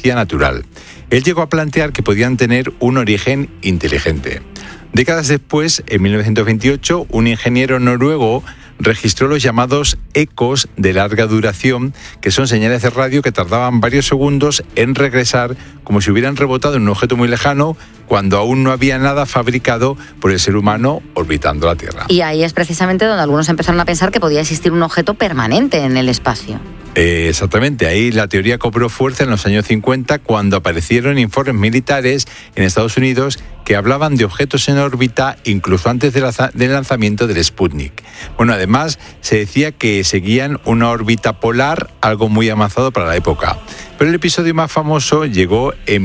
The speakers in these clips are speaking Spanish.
policía natural. Él llegó a plantear que podían tener un origen inteligente. Décadas después, en 1928, un ingeniero noruego registró los llamados ecos de larga duración, que son señales de radio que tardaban varios segundos en regresar, como si hubieran rebotado en un objeto muy lejano, cuando aún no había nada fabricado por el ser humano orbitando la Tierra. Y ahí es precisamente donde algunos empezaron a pensar que podía existir un objeto permanente en el espacio. Exactamente, ahí la teoría cobró fuerza en los años 50 cuando aparecieron informes militares en Estados Unidos que hablaban de objetos en órbita incluso antes del lanzamiento del Sputnik. Bueno, además se decía que seguían una órbita polar, algo muy avanzado para la época. Pero el episodio más famoso llegó en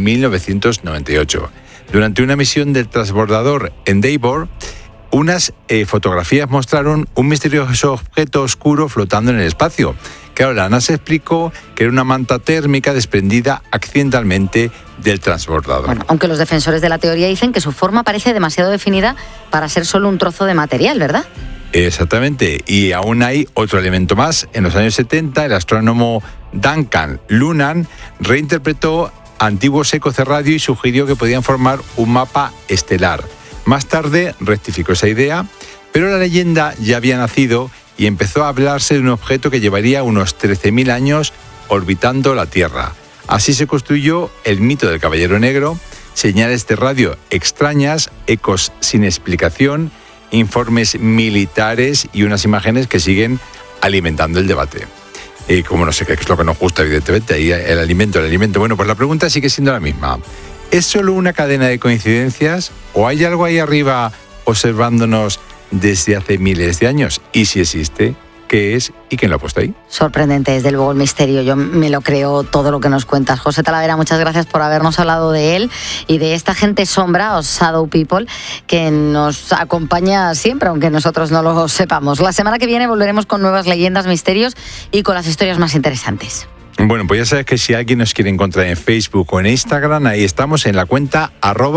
1998. Durante una misión del transbordador Endeavour, unas fotografías mostraron un misterioso objeto oscuro flotando en el espacio. Claro, la NASA explicó que era una manta térmica desprendida accidentalmente del transbordador. Bueno, aunque los defensores de la teoría dicen que su forma parece demasiado definida para ser solo un trozo de material, ¿verdad? Exactamente, y aún hay otro elemento más. En los años 70, el astrónomo Duncan Lunan reinterpretó antiguos ecos de radio y sugirió que podían formar un mapa estelar. Más tarde rectificó esa idea, pero la leyenda ya había nacido y empezó a hablarse de un objeto que llevaría unos 13.000 años orbitando la Tierra. Así se construyó el mito del Caballero Negro, señales de radio extrañas, ecos sin explicación, informes militares y unas imágenes que siguen alimentando el debate. Y como no sé qué es lo que nos gusta, evidentemente, ahí el alimento. Bueno, pues la pregunta sigue siendo la misma. ¿Es solo una cadena de coincidencias o hay algo ahí arriba observándonos desde hace miles de años? Y si existe, ¿qué es y quién lo ha puesto ahí? Sorprendente, desde luego, el misterio. Yo me lo creo todo lo que nos cuentas. José Talavera, muchas gracias por habernos hablado de él y de esta gente sombra, o Shadow People, que nos acompaña siempre, aunque nosotros no lo sepamos. La semana que viene volveremos con nuevas leyendas, misterios y con las historias más interesantes. Bueno, pues ya sabes que si alguien nos quiere encontrar en Facebook o en Instagram, ahí estamos en la cuenta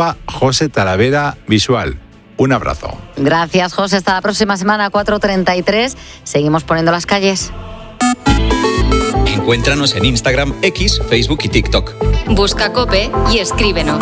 @JoseTalaveravisual. Un abrazo. Gracias, José. Hasta la próxima semana, 4:33. Seguimos poniendo las calles. Encuéntranos en Instagram, X, Facebook y TikTok. Busca COPE y escríbenos.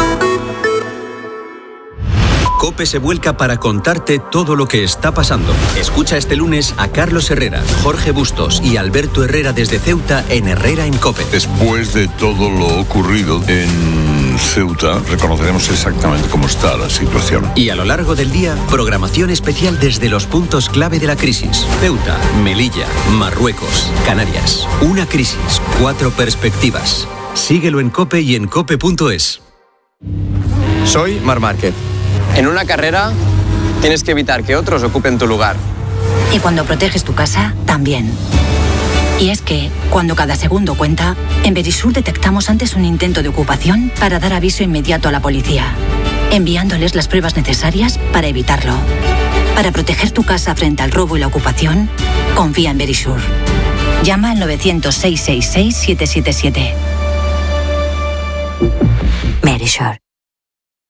COPE se vuelca para contarte todo lo que está pasando. Escucha este lunes a Carlos Herrera, Jorge Bustos y Alberto Herrera desde Ceuta en Herrera en COPE. Después de todo lo ocurrido en Ceuta, reconoceremos exactamente cómo está la situación. Y a lo largo del día, programación especial desde los puntos clave de la crisis. Ceuta, Melilla, Marruecos, Canarias. Una crisis, 4 perspectivas. Síguelo en COPE y en cope.es. Soy Marc Márquez. En una carrera tienes que evitar que otros ocupen tu lugar. Y cuando proteges tu casa, también. Y es que, cuando cada segundo cuenta, en Verisur detectamos antes un intento de ocupación para dar aviso inmediato a la policía, enviándoles las pruebas necesarias para evitarlo. Para proteger tu casa frente al robo y la ocupación, confía en Verisur. Llama al 900-666-777. Verisur.